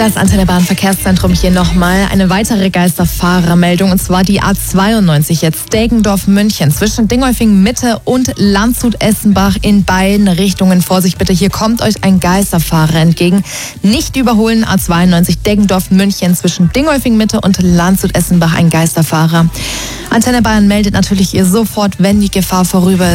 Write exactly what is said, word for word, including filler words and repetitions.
Das Antenne Bayern Verkehrszentrum hier nochmal. Eine weitere Geisterfahrermeldung, und zwar die A zweiundneunzig jetzt. Deggendorf München zwischen Dingolfing Mitte und Landshut Essenbach in beiden Richtungen. Vorsicht bitte, hier kommt euch ein Geisterfahrer entgegen. Nicht überholen, A zweiundneunzig Deggendorf München zwischen Dingolfing Mitte und Landshut Essenbach ein Geisterfahrer. Antenne Bayern meldet natürlich ihr sofort, wenn die Gefahr vorüber ist.